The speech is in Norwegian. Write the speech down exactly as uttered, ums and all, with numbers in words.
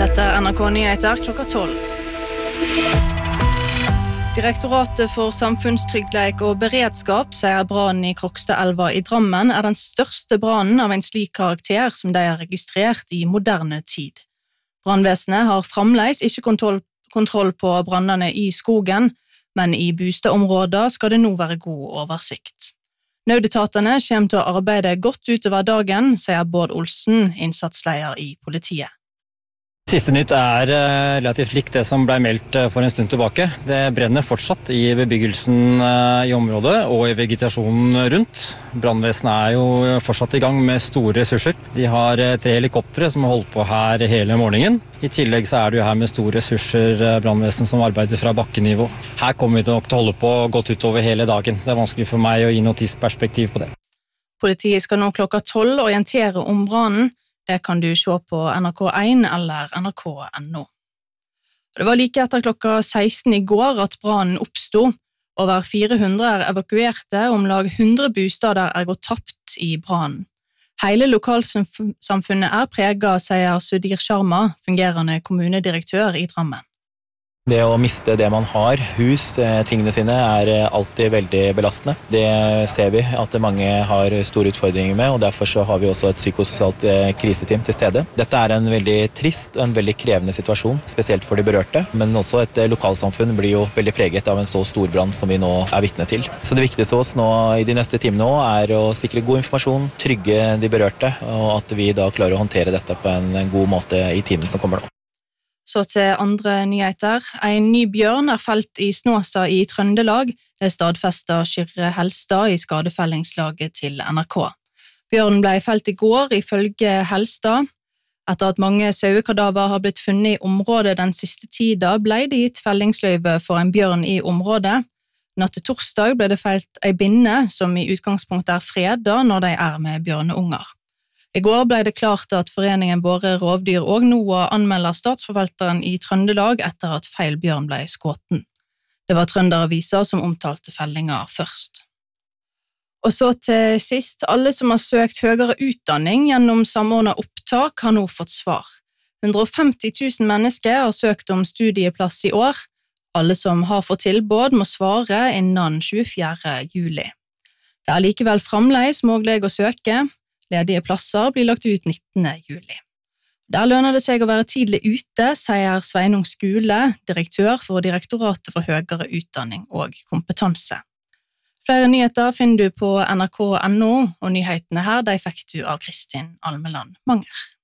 Dette er N R K Nyheter klokka tolv. Direktoratet for samfunnstryggleik og beredskap sier brannen i Krokstadelva i Drammen er den største brannen av en slik karakter som de har registrert i moderne tid. Brannvesenet har fremdeles ikke kontroll, kontroll på brannene i skogen, men i bostadområder skal det nå være god oversikt. Nødetatene kommer til å arbeide godt utover dagen, sier Bård Olsen, innsatsleder i politiet. Siste nytt er relativt likt det som ble meldt for en stund tilbake. Det brenner fortsatt i bebyggelsen i området og i vegetasjonen rundt. Brannvesenet er jo fortsatt i gang med store ressurser. De har tre helikoptre som har holdt på her hele morgenen. I tillegg så er det jo her med store ressurser brannvesen som arbeider fra bakkenivå. Her kommer vi til å holde på godt utover hele dagen. Det er vanskelig for meg å gi noe tidsperspektiv på det. Politiet skal nå klokka tolv orientere om brannen. Det kan du se på N R K én eller N R K punktum N O. Det var like etter klokka seksten i går at brannen oppstod. Over fire hundre er evakuerte, og om lag hundre bostader er gått tapt i brannen. Hele lokalsamfunnet er preget, sier Sudhir Sharma, fungerende kommunedirektør i Drammen. Det å miste det man har, hus, tingene sine, er alltid veldig belastende. Det ser vi at mange har store utfordringer med, og derfor så har vi også et psykososialt kriseteam til stede. Dette er en veldig trist og en veldig krevende situasjon, spesielt for de berørte, men også et lokalsamfunn blir jo veldig preget av en så stor brann som vi nå er vitne til. Så det viktigste for oss nå i de neste timene nå er å sikre god informasjon, trygge de berørte, og at vi da klarer å håndtere dette på en god måte i tiden som kommer nå. Så til andre nyheter. En ny bjørn er felt i Snåsa i Trøndelag. Det stadfester Kyrre Helstad i skadefellingslaget til N R K. Bjørnen ble felt i går ifølge Helstad. Etter at mange sauekadaver har blitt funnet i området den siste tida, ble det gitt fellingsløyve for en bjørn i området. Natt til torsdag ble det felt ei binne som i utgangspunktet er fredet når de er med bjørneunger. I går ble det klart at foreningen Våre rovdyr og NOAH anmelder statsforvalteren i Trøndelag etter at feil bjørn ble skåten. Det var Trønderavisa som omtalte fellinga først. Og så til sist, alle som har søkt høyere utdanning gjennom samordnet opptak har nå fått svar. hundre og femti tusen mennesker har søkt om studieplass i år. Alle som har fått tilbud må svare innen tjuefjerde juli. Det er likevel fremdeles mulig å søke. Ledige plasser blir lagt ut nittende juli. Der lønner det seg å være tidlig ute, sier Sveinung Skule, direktør for Direktoratet for høyere utdanning og kompetanse. Flere nyheter finner du på N R K punktum N O, og nyhetene her de fikk du av Kristin Almeland Manger.